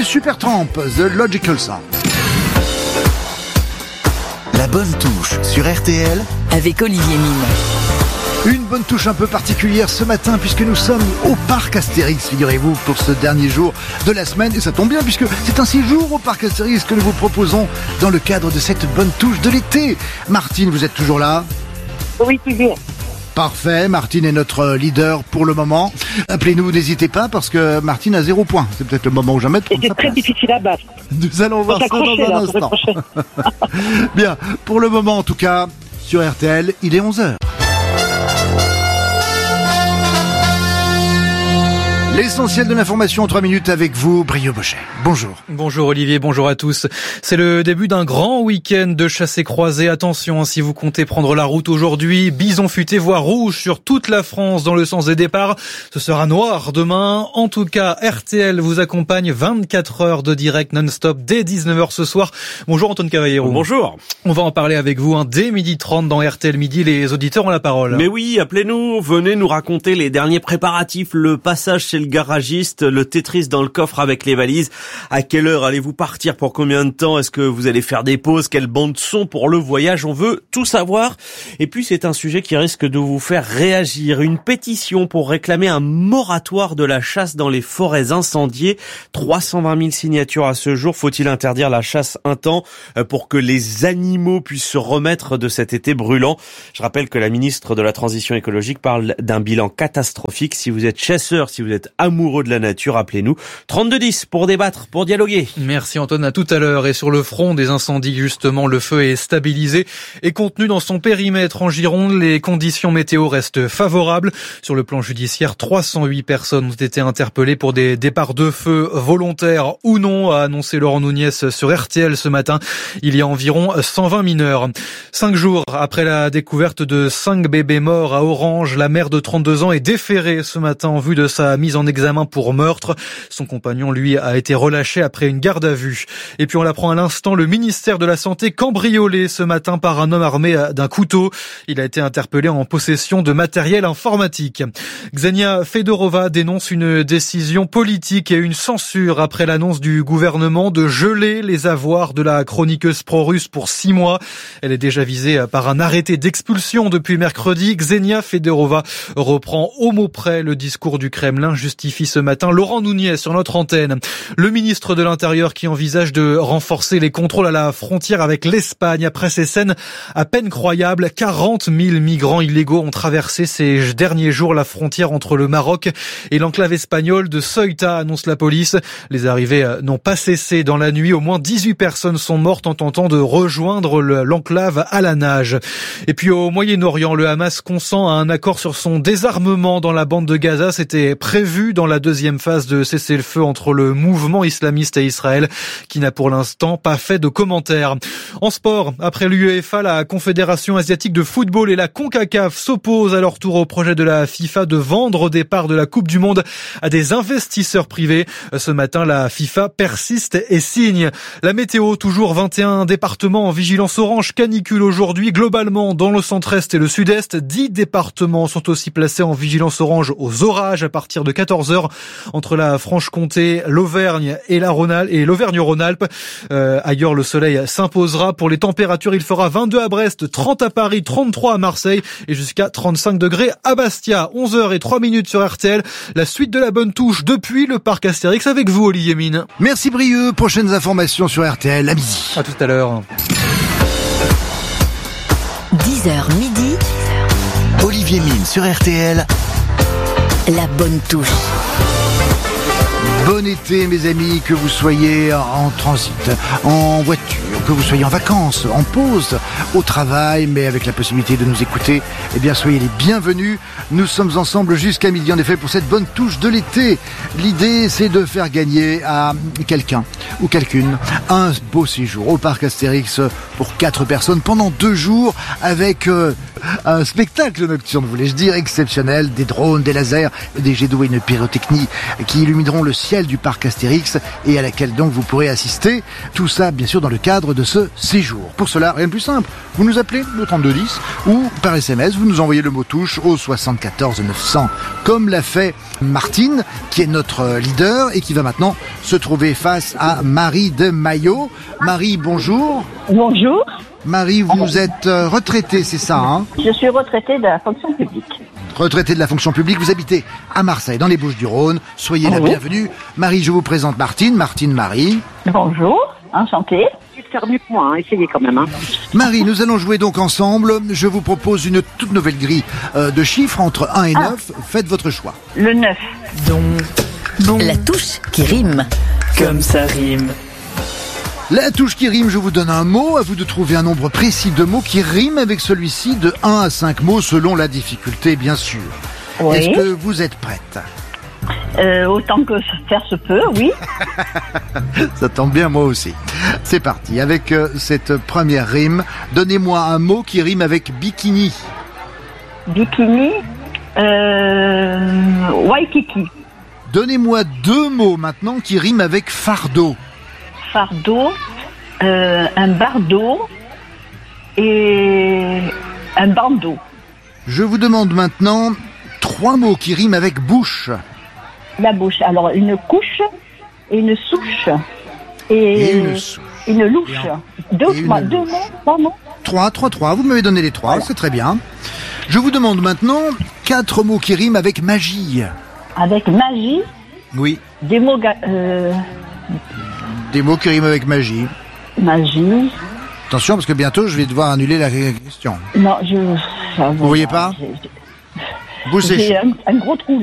Supertramp, The Logical Song. La bonne touche sur RTL avec Olivier Mine. Une bonne touche un peu particulière ce matin puisque nous sommes au parc Astérix, figurez-vous, pour ce dernier jour de la semaine. Et ça tombe bien puisque c'est un séjour au parc Astérix que nous vous proposons dans le cadre de cette bonne touche de l'été. Martine, vous êtes toujours là ? Oui, toujours. Parfait, Martine est notre leader pour le moment. Appelez-nous, n'hésitez pas, parce que Martine a 0 point. C'est peut-être le moment ou jamais de prendre sa place. C'est très difficile à battre. Nous allons voir ça dans un instant. Bien, pour le moment en tout cas, sur RTL, il est 11h. L'essentiel de l'information en 3 minutes avec vous, Brio Bochet. Bonjour. Bonjour Olivier, bonjour à tous. C'est le début d'un grand week-end de chassés croisés. Attention, si vous comptez prendre la route aujourd'hui, bison futé voire rouge sur toute la France dans le sens des départs. Ce sera noir demain. En tout cas, RTL vous accompagne 24 heures de direct non-stop dès 19h ce soir. Bonjour Antoine Cavallero. Bonjour. On va en parler avec vous dès 12h30 dans RTL Midi. Les auditeurs ont la parole. Mais oui, appelez-nous, venez nous raconter les derniers préparatifs, le passage chez le garagiste, le Tetris dans le coffre avec les valises. À quelle heure allez-vous partir? Pour combien de temps? Est-ce que vous allez faire des pauses? Quelle bande son pour le voyage? On veut tout savoir. Et puis c'est un sujet qui risque de vous faire réagir. Une pétition pour réclamer un moratoire de la chasse dans les forêts incendiées. 320 000 signatures à ce jour. Faut-il interdire la chasse un temps pour que les animaux puissent se remettre de cet été brûlant? Je rappelle que la ministre de la Transition écologique parle d'un bilan catastrophique. Si vous êtes chasseur, si vous êtes amoureux de la nature, appelez-nous 3210 pour débattre, pour dialoguer. Merci Antoine, à tout à l'heure. Et sur le front des incendies, justement, le feu est stabilisé et contenu dans son périmètre en Gironde. Les conditions météo restent favorables. Sur le plan judiciaire, 308 personnes ont été interpellées pour des départs de feu volontaires ou non, a annoncé Laurent Nunez sur RTL ce matin. Il y a environ 120 mineurs. 5 jours après la découverte de 5 bébés morts à Orange, la mère de 32 ans est déférée ce matin en vue de sa mise en examen pour meurtre. Son compagnon, lui, a été relâché après une garde à vue. Et puis on l'apprend à l'instant, le ministère de la Santé cambriolé ce matin par un homme armé d'un couteau. Il a été interpellé en possession de matériel informatique. Xenia Fedorova dénonce une décision politique et une censure après l'annonce du gouvernement de geler les avoirs de la chroniqueuse pro-russe pour 6 mois. Elle est déjà visée par un arrêté d'expulsion depuis mercredi. Xenia Fedorova reprend au mot près le discours du Kremlin, justifie ce matin Laurent Nunez sur notre antenne. Le ministre de l'Intérieur qui envisage de renforcer les contrôles à la frontière avec l'Espagne après ces scènes à peine croyables. 40 000 migrants illégaux ont traversé ces derniers jours la frontière entre le Maroc et l'enclave espagnole de Ceuta, annonce la police. Les arrivées n'ont pas cessé dans la nuit. Au moins 18 personnes sont mortes en tentant de rejoindre l'enclave à la nage. Et puis au Moyen-Orient, le Hamas consent à un accord sur son désarmement dans la bande de Gaza. C'était prévu dans la deuxième phase de cessez-le-feu entre le mouvement islamiste et Israël, qui n'a pour l'instant pas fait de commentaires. En sport, après l'UEFA, la Confédération asiatique de football et la CONCACAF s'opposent à leur tour au projet de la FIFA de vendre au départ de la Coupe du Monde à des investisseurs privés. Ce matin, la FIFA persiste et signe. La météo, toujours 21 départements en vigilance orange canicule aujourd'hui. Globalement, dans le centre-est et le sud-est, 10 départements sont aussi placés en vigilance orange aux orages à partir de 14h entre la Franche-Comté, l'Auvergne et l'Auvergne-Rhône-Alpes. Ailleurs, le soleil s'imposera. Pour les températures, il fera 22 à Brest, 30 à Paris, 33 à Marseille et jusqu'à 35 degrés à Bastia. 11h03 sur RTL. La suite de la bonne touche depuis le parc Astérix avec vous, Olivier Mine. Merci Brieux. Prochaines informations sur RTL à midi. À tout à l'heure. 10h midi. Olivier Mine sur RTL. La bonne touche. Bon été mes amis, que vous soyez en transit, en voiture, que vous soyez en vacances, en pause, au travail, mais avec la possibilité de nous écouter, eh bien soyez les bienvenus. Nous sommes ensemble jusqu'à midi en effet pour cette bonne touche de l'été. L'idée c'est de faire gagner à quelqu'un ou quelqu'une un beau séjour au parc Astérix pour 4 personnes pendant 2 jours avec un spectacle nocturne, voulais-je dire, exceptionnel, des drones, des lasers, des jets d'eau et une pyrotechnie qui illumineront le ciel du parc Astérix et à laquelle donc vous pourrez assister. Tout ça, bien sûr, dans le cadre de ce séjour. Pour cela, rien de plus simple. Vous nous appelez le 3210 ou par SMS, vous nous envoyez le mot touche au 74 900, comme l'a fait Martine, qui est notre leader et qui va maintenant se trouver face à Marie de Maillot. Marie, bonjour. Bonjour. Marie, vous êtes retraitée, c'est ça, hein? Je suis retraitée de la fonction publique. Retraitée de la fonction publique, vous habitez à Marseille, dans les Bouches-du-Rhône. Soyez la bienvenue. Marie, je vous présente Martine. Martine, Marie. Bonjour, enchantée. Je vais faire mieux que moi, essayez quand même. Marie, nous allons jouer donc ensemble. Je vous propose une toute nouvelle grille de chiffres entre 1 et 9. Faites votre choix. Le 9. La touche qui rime. Comme ça rime. La touche qui rime, je vous donne un mot. À vous de trouver un nombre précis de mots qui riment avec celui-ci de 1 à 5 mots selon la difficulté, bien sûr. Oui. Est-ce que vous êtes prête? Autant que faire se peut, oui. Ça tombe bien, moi aussi. C'est parti. Avec cette première rime, donnez-moi un mot qui rime avec bikini. Bikini, Waikiki. Donnez-moi 2 mots maintenant qui riment avec fardeau. Fardeau, un bardeau et un bandeau. Je vous demande maintenant 3 mots qui riment avec bouche. La bouche. Alors, une couche et une souche. Et une souche. Une louche. Deux mots, 3 mots. 3. Vous m'avez donné les 3, c'est très bien. Je vous demande maintenant 4 mots qui riment avec magie. Avec magie, Oui, des mots... des mots qui riment avec magie. magie... Attention, parce que bientôt, je vais devoir annuler la question. Non, Vous voyez pas? Vous séchez. J'ai un gros trou.